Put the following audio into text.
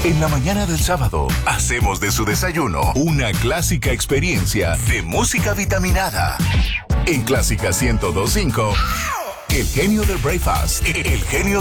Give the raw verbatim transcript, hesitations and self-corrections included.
En la mañana del sábado, hacemos de su desayuno una clásica experiencia de música vitaminada. En Clásica ciento dos punto cinco, el genio del breakfast, el genio